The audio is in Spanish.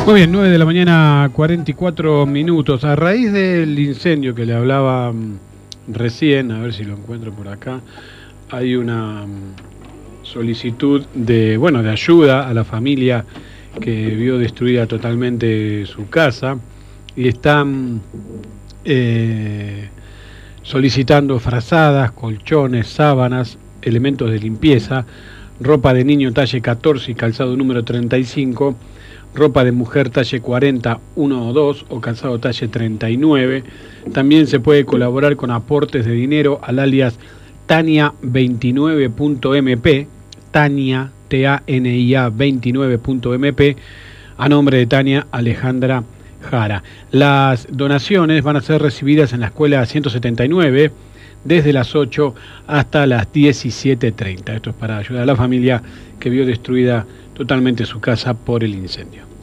Muy bien, 9 de la mañana, 44 minutos. A raíz del incendio que le hablaba recién, a ver si lo encuentro por acá, hay una solicitud de ayuda a la familia que vio destruida totalmente su casa y están solicitando frazadas, colchones, sábanas, elementos de limpieza, ropa de niño talle 14 y calzado número 35, ropa de mujer talle 40, 1 o 2 o calzado talle 39. También se puede colaborar con aportes de dinero al alias Tania29.mp, Tania, T-A-N-I-A 29.mp, a nombre de Tania Alejandra Jara. Las donaciones van a ser recibidas en la escuela 179 desde las 8 hasta las 17:30. Esto es para ayudar a la familia que vio destruida totalmente su casa por el incendio.